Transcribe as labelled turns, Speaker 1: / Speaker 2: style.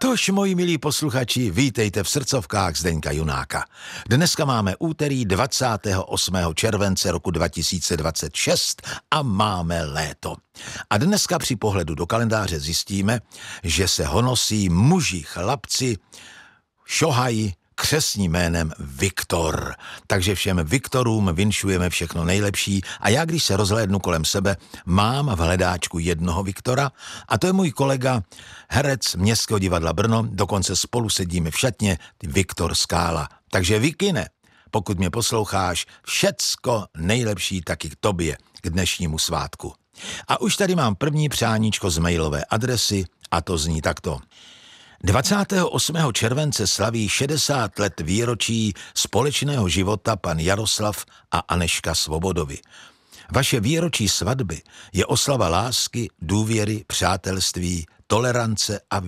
Speaker 1: Tož, moji milí posluchači, vítejte v srdcovkách Zdeňka Junáka. Dneska máme úterý 28. července roku 2026 a máme léto. A dneska při pohledu do kalendáře zjistíme, že se honosí muži, chlapci, šohají křestním jménem Viktor. Takže všem Viktorům vinšujeme všechno nejlepší a já, když se rozhlédnu kolem sebe, mám v hledáčku jednoho Viktora a to je můj kolega, herec Městského divadla Brno, dokonce spolu sedíme v šatně, Viktor Skála. Takže Vikine, pokud mě posloucháš, všecko nejlepší taky k tobě, k dnešnímu svátku. A už tady mám první přáníčko z mailové adresy a to zní takto. 28. července slaví 60 let výročí společného života pan Jaroslav a Aneška Svobodovi. Vaše výročí svatby je oslava lásky, důvěry, přátelství, tolerance a